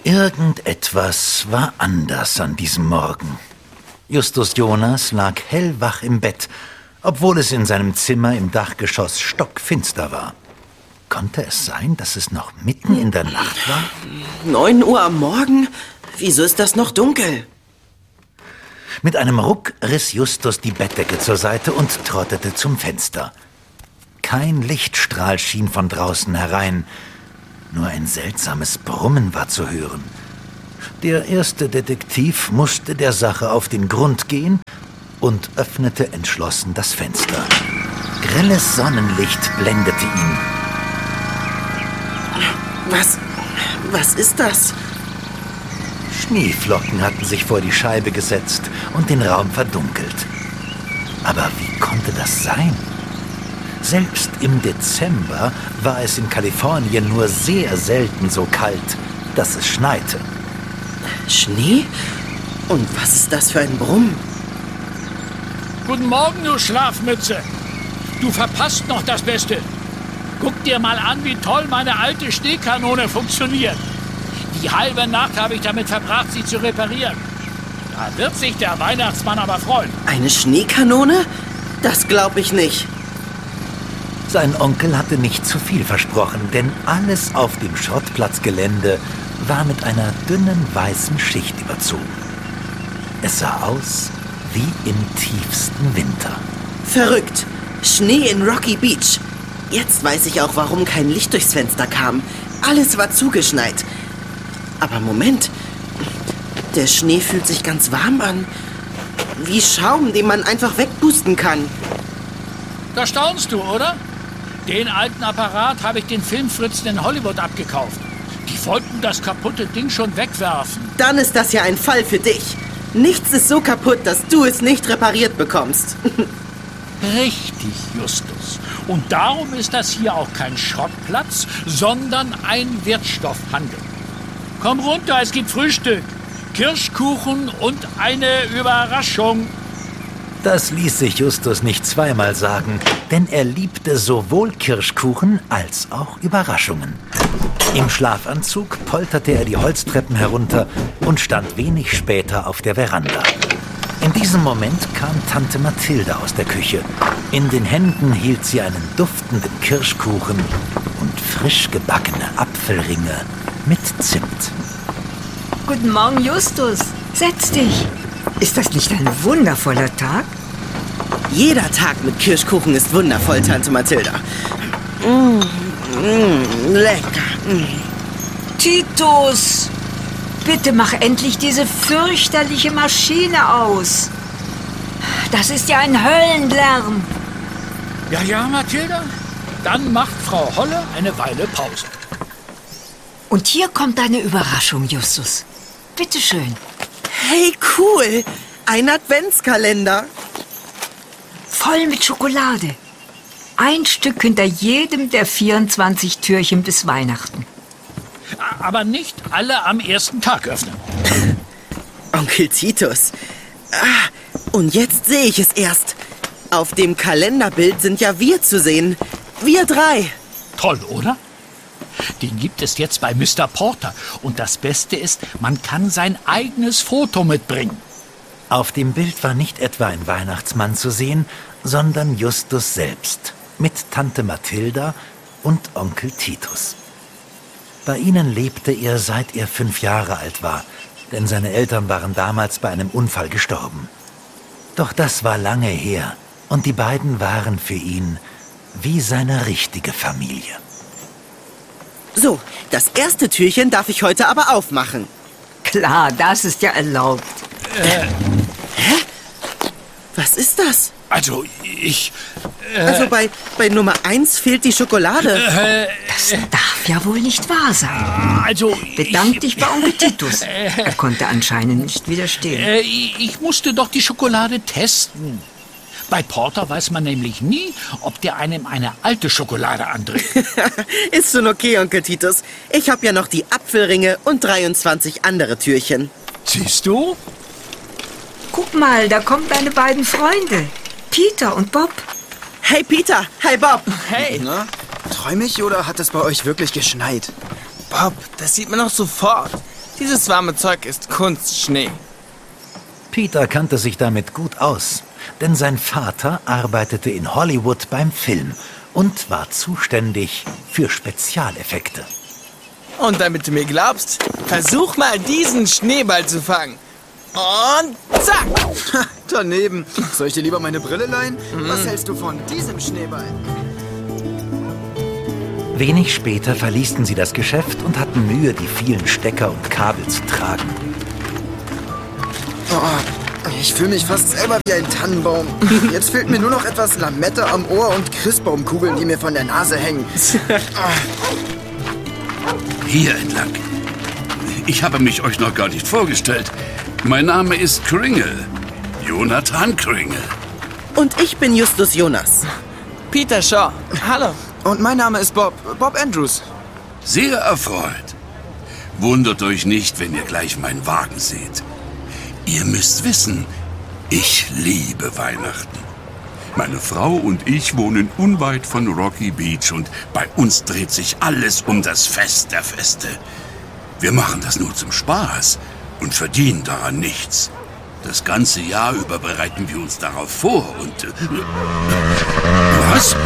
Irgendetwas war anders an diesem Morgen. Justus Jonas lag hellwach im Bett, obwohl es in seinem Zimmer im Dachgeschoss stockfinster war. Konnte es sein, dass es noch mitten in der Nacht war? 9 Uhr am Morgen? Wieso ist das noch dunkel? Mit einem Ruck riss Justus die Bettdecke zur Seite und trottete zum Fenster. Kein Lichtstrahl schien von draußen herein. Nur ein seltsames Brummen war zu hören. Der erste Detektiv musste der Sache auf den Grund gehen und öffnete entschlossen das Fenster. Grelles Sonnenlicht blendete ihn. Was ist das? Schneeflocken hatten sich vor die Scheibe gesetzt und den Raum verdunkelt. Aber wie konnte das sein? Selbst im Dezember war es in Kalifornien nur sehr selten so kalt, dass es schneite. Schnee? Und was ist das für ein Brummen? Guten Morgen, du Schlafmütze. Du verpasst noch das Beste. Guck dir mal an, wie toll meine alte Schneekanone funktioniert. Die halbe Nacht habe ich damit verbracht, sie zu reparieren. Da wird sich der Weihnachtsmann aber freuen. Eine Schneekanone? Das glaube ich nicht. Sein Onkel hatte nicht zu viel versprochen, denn alles auf dem Schrottplatzgelände war mit einer dünnen weißen Schicht überzogen. Es sah aus wie im tiefsten Winter. Verrückt. Schnee in Rocky Beach. Jetzt weiß ich auch, warum kein Licht durchs Fenster kam. Alles war zugeschneit. Aber Moment. Der Schnee fühlt sich ganz warm an. Wie Schaum, den man einfach wegpusten kann. Da staunst du, oder? Den alten Apparat habe ich den Filmfritzen in Hollywood abgekauft. Die wollten das kaputte Ding schon wegwerfen. Dann ist das ja ein Fall für dich. Nichts ist so kaputt, dass du es nicht repariert bekommst. Richtig, Justus. Und darum ist das hier auch kein Schrottplatz, sondern ein Wertstoffhandel. Komm runter, es gibt Frühstück, Kirschkuchen und eine Überraschung. Das ließ sich Justus nicht zweimal sagen, denn er liebte sowohl Kirschkuchen als auch Überraschungen. Im Schlafanzug polterte er die Holztreppen herunter und stand wenig später auf der Veranda. In diesem Moment kam Tante Mathilda aus der Küche. In den Händen hielt sie einen duftenden Kirschkuchen und frisch gebackene Apfelringe mit Zimt. Guten Morgen, Justus. Setz dich. Ist das nicht ein wundervoller Tag? Jeder Tag mit Kirschkuchen ist wundervoll, Tante Mathilda. Lecker. Titus, bitte mach endlich diese fürchterliche Maschine aus. Das ist ja ein Höllenlärm. Ja, Mathilda. Dann macht Frau Holle eine Weile Pause. Und hier kommt deine Überraschung, Justus. Bitte schön. Hey, cool. Ein Adventskalender. Voll mit Schokolade. Ein Stück hinter jedem der 24 Türchen bis Weihnachten. Aber nicht alle am ersten Tag öffnen. Onkel Titus. Und jetzt sehe ich es erst. Auf dem Kalenderbild sind ja wir zu sehen. Wir 3. Toll, oder? Den gibt es jetzt bei Mr. Porter. Und das Beste ist, man kann sein eigenes Foto mitbringen. Auf dem Bild war nicht etwa ein Weihnachtsmann zu sehen, sondern Justus selbst, mit Tante Mathilda und Onkel Titus. Bei ihnen lebte er, seit er 5 Jahre alt war, denn seine Eltern waren damals bei einem Unfall gestorben. Doch das war lange her und die beiden waren für ihn wie seine richtige Familie. So, das erste Türchen darf ich heute aber aufmachen. Klar, das ist ja erlaubt. Hä? Was ist das? Also, ich... Also bei Nummer 1 fehlt die Schokolade. Das darf ja wohl nicht wahr sein. Also... Bedank dich bei Onkel Titus. Er konnte anscheinend nicht widerstehen. Ich musste doch die Schokolade testen. Bei Porter weiß man nämlich nie, ob der einem eine alte Schokolade andreht. Ist schon okay, Onkel Titus. Ich habe ja noch die Apfelringe und 23 andere Türchen. Siehst du? Guck mal, da kommen deine beiden Freunde. Peter und Bob. Hey Peter, hi Bob. Hey. Na, träum ich oder hat es bei euch wirklich geschneit? Bob, das sieht man doch sofort. Dieses warme Zeug ist Kunstschnee. Peter kannte sich damit gut aus, denn sein Vater arbeitete in Hollywood beim Film und war zuständig für Spezialeffekte. Und damit du mir glaubst, versuch mal diesen Schneeball zu fangen. Und zack! Ha, daneben. Soll ich dir lieber meine Brille leihen? Was hältst du von diesem Schneeball? Wenig später verließen sie das Geschäft und hatten Mühe, die vielen Stecker und Kabel zu tragen. Oh, ich fühle mich fast selber wie ein Tannenbaum. Jetzt fehlt mir nur noch etwas Lametta am Ohr und Christbaumkugeln, die mir von der Nase hängen. Hier entlang. Ich habe mich euch noch gar nicht vorgestellt. Mein Name ist Kringle. Jonathan Kringle. Und ich bin Justus Jonas. Peter Shaw. Hallo. Und mein Name ist Bob Andrews. Sehr erfreut. Wundert euch nicht, wenn ihr gleich meinen Wagen seht. Ihr müsst wissen, ich liebe Weihnachten. Meine Frau und ich wohnen unweit von Rocky Beach und bei uns dreht sich alles um das Fest der Feste. Wir machen das nur zum Spaß und verdienen daran nichts. Das ganze Jahr über bereiten wir uns darauf vor und... Was?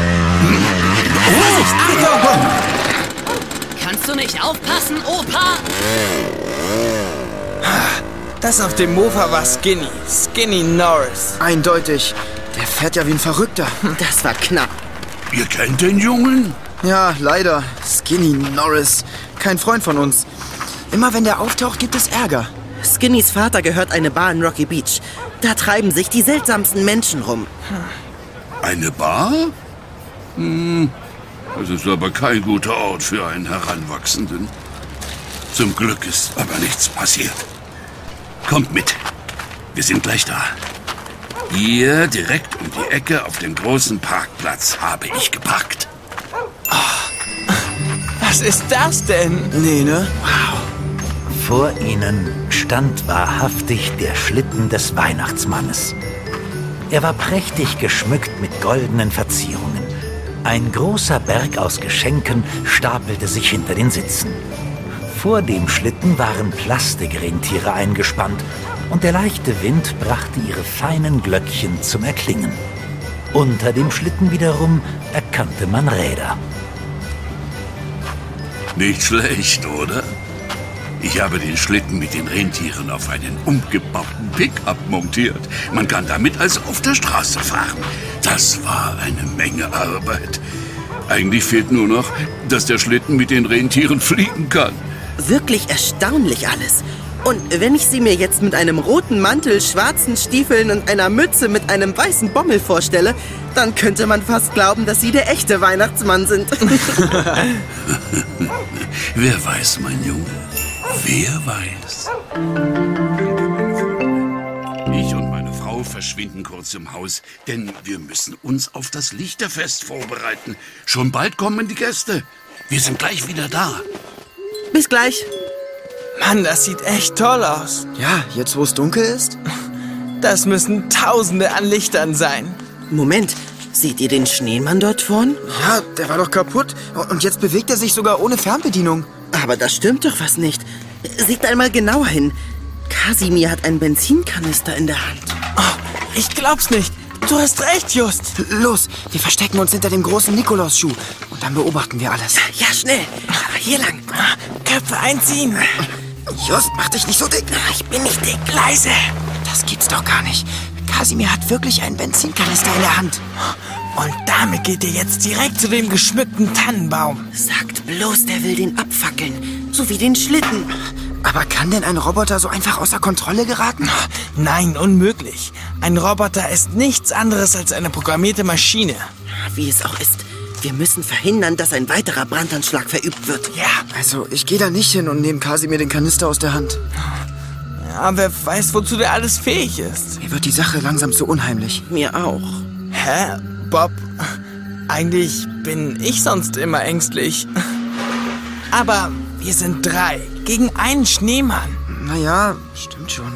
Achtung! Kannst du nicht aufpassen, Opa? Das auf dem Mofa war Skinny Norris. Eindeutig. Der fährt ja wie ein Verrückter. Das war knapp. Ihr kennt den Jungen? Ja, leider. Skinny Norris. Kein Freund von uns. Immer wenn der auftaucht, gibt es Ärger. Skinnys Vater gehört eine Bar in Rocky Beach. Da treiben sich die seltsamsten Menschen rum. Eine Bar? Das ist aber kein guter Ort für einen Heranwachsenden. Zum Glück ist aber nichts passiert. Kommt mit. Wir sind gleich da. Hier, direkt um die Ecke auf dem großen Parkplatz, habe ich geparkt. Was ist das denn? Nee, ne? Vor ihnen stand wahrhaftig der Schlitten des Weihnachtsmannes. Er war prächtig geschmückt mit goldenen Verzierungen. Ein großer Berg aus Geschenken stapelte sich hinter den Sitzen. Vor dem Schlitten waren Plastikrentiere eingespannt und der leichte Wind brachte ihre feinen Glöckchen zum Erklingen. Unter dem Schlitten wiederum erkannte man Räder. Nicht schlecht, oder? Ich habe den Schlitten mit den Rentieren auf einen umgebauten Pickup montiert. Man kann damit also auf der Straße fahren. Das war eine Menge Arbeit. Eigentlich fehlt nur noch, dass der Schlitten mit den Rentieren fliegen kann. Wirklich erstaunlich alles. Und wenn ich sie mir jetzt mit einem roten Mantel, schwarzen Stiefeln und einer Mütze mit einem weißen Bommel vorstelle, dann könnte man fast glauben, dass sie der echte Weihnachtsmann sind. Wer weiß, mein Junge, wer weiß. Ich und meine Frau verschwinden kurz im Haus, denn wir müssen uns auf das Lichterfest vorbereiten. Schon bald kommen die Gäste. Wir sind gleich wieder da. Bis gleich. Mann, das sieht echt toll aus. Ja, jetzt wo es dunkel ist? Das müssen Tausende an Lichtern sein. Moment, seht ihr den Schneemann dort vorn? Ja, der war doch kaputt. Und jetzt bewegt er sich sogar ohne Fernbedienung. Aber da stimmt doch was nicht. Seht einmal genauer hin. Kasimir hat einen Benzinkanister in der Hand. Oh, ich glaub's nicht. Du hast recht, Just. Los, wir verstecken uns hinter dem großen Nikolausschuh. Und dann beobachten wir alles. Ja, schnell. Aber hier lang. Köpfe einziehen. Just, mach dich nicht so dick. Ich bin nicht dick. Leise. Das gibt's doch gar nicht. Kasimir hat wirklich einen Benzinkanister in der Hand. Und damit geht ihr jetzt direkt zu dem geschmückten Tannenbaum. Sagt bloß, der will den abfackeln. So wie den Schlitten. Aber kann denn ein Roboter so einfach außer Kontrolle geraten? Nein, unmöglich. Ein Roboter ist nichts anderes als eine programmierte Maschine. Wie es auch ist. Wir müssen verhindern, dass ein weiterer Brandanschlag verübt wird. Ja. Also, ich gehe da nicht hin und nehme Kasimir den Kanister aus der Hand. Ja, wer weiß, wozu der alles fähig ist. Mir wird die Sache langsam zu unheimlich. Mir auch. Hä? Bob, eigentlich bin ich sonst immer ängstlich. Aber wir sind 3 gegen einen Schneemann. Naja, stimmt schon.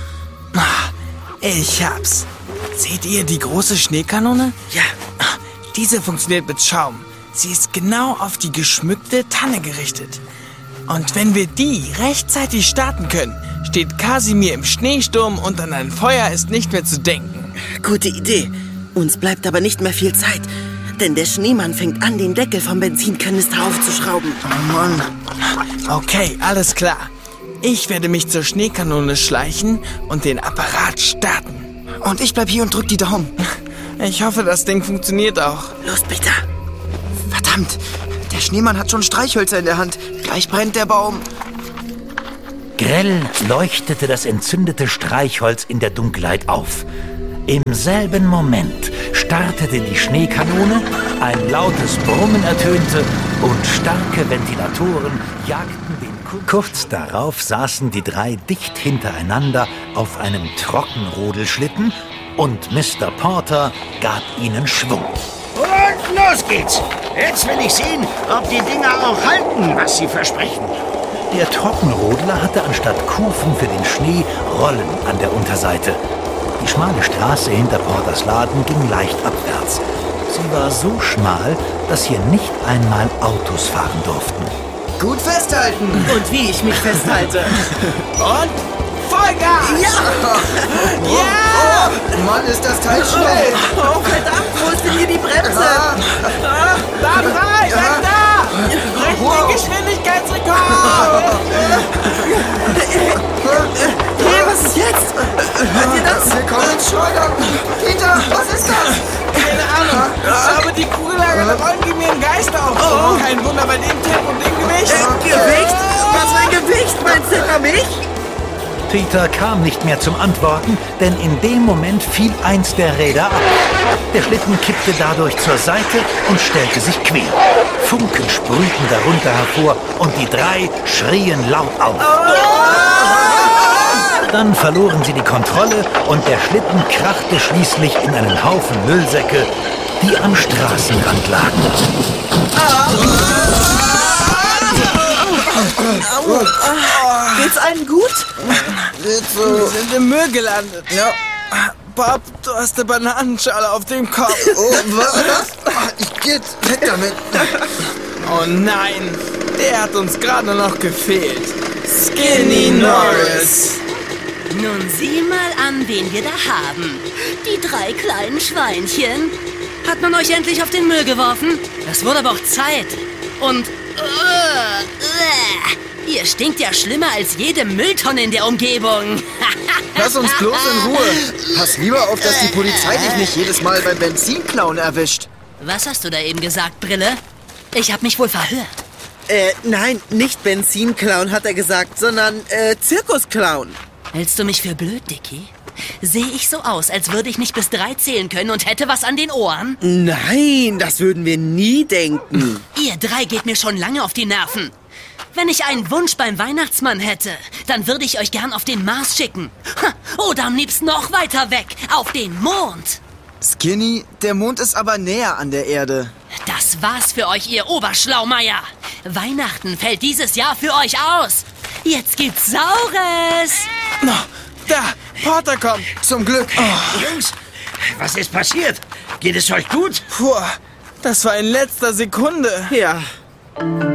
Ich hab's. Seht ihr die große Schneekanone? Ja. Diese funktioniert mit Schaum. Sie ist genau auf die geschmückte Tanne gerichtet. Und wenn wir die rechtzeitig starten können, steht Kasimir im Schneesturm und an ein Feuer ist nicht mehr zu denken. Gute Idee. Uns bleibt aber nicht mehr viel Zeit. Denn der Schneemann fängt an, den Deckel vom Benzinkanister aufzuschrauben. Oh Mann. Okay, alles klar. Ich werde mich zur Schneekanone schleichen und den Apparat starten. Und ich bleib hier und drück die Daumen. Ich hoffe, das Ding funktioniert auch. Los, Peter. Verdammt, der Schneemann hat schon Streichhölzer in der Hand. Gleich brennt der Baum. Grell leuchtete das entzündete Streichholz in der Dunkelheit auf. Im selben Moment startete die Schneekanone, ein lautes Brummen ertönte und starke Ventilatoren jagten den Kugeln. Kurz darauf saßen die drei dicht hintereinander auf einem Trockenrodelschlitten und Mr. Porter gab ihnen Schwung. Und los geht's. Jetzt will ich sehen, ob die Dinger auch halten, was sie versprechen. Der Trockenrodler hatte anstatt Kufen für den Schnee Rollen an der Unterseite. Die schmale Straße hinter Porters Laden ging leicht abwärts. Sie war so schmal, dass hier nicht einmal Autos fahren durften. Gut festhalten. Und wie ich mich festhalte. Und Vollgas! Ja! Ja! Oh, Mann, ist das Teil schnell. Oh, verdammt, wo ist denn hier die Bremse? Da frei, weg da! Brecht den Geschwindigkeitsrekord! Hey, was ist jetzt? Hört ihr das? Wir kommen ins Schleudern. Peter, was ist das? Keine Ahnung, aber die kugellagernden Rollen geben mir einen Geist auf. Oh. Kein Wunder bei dem Tempo und dem Gewicht. Gewicht? Was für ein Gewicht? Meinst du etwa mich? Peter kam nicht mehr zum Antworten, denn in dem Moment fiel eins der Räder ab. Der Schlitten kippte dadurch zur Seite und stellte sich quer. Funken sprühten darunter hervor und die drei schrien laut auf. Dann verloren sie die Kontrolle und der Schlitten krachte schließlich in einen Haufen Müllsäcke, die am Straßenrand lagen. Geht's allen gut? Wir sind im Müll gelandet. Ja. Bob, du hast eine Bananenschale auf dem Kopf. Oh, was? Ich geh jetzt weg damit. Oh nein, der hat uns gerade noch gefehlt. Skinny Norris. Nun sieh mal an, wen wir da haben. Die drei kleinen Schweinchen. Hat man euch endlich auf den Müll geworfen? Das wurde aber auch Zeit. Und... ihr stinkt ja schlimmer als jede Mülltonne in der Umgebung. Lass uns bloß in Ruhe. Pass lieber auf, dass die Polizei dich nicht jedes Mal beim Benzinklauen erwischt. Was hast du da eben gesagt, Brille? Ich hab mich wohl verhört. Nein, nicht Benzinklauen, hat er gesagt, sondern Zirkusklauen. Hältst du mich für blöd, Dicky? Sehe ich so aus, als würde ich nicht bis 3 zählen können und hätte was an den Ohren? Nein, das würden wir nie denken. Ihr drei geht mir schon lange auf die Nerven. Wenn ich einen Wunsch beim Weihnachtsmann hätte, dann würde ich euch gern auf den Mars schicken. Oder am liebsten noch weiter weg, auf den Mond. Skinny, der Mond ist aber näher an der Erde. Das war's für euch, ihr Oberschlaumeier. Weihnachten fällt dieses Jahr für euch aus. Jetzt gibt's Saures. Da, Porter kommt. Zum Glück. Jungs, was ist passiert? Geht es euch gut? Puh, das war in letzter Sekunde. Ja.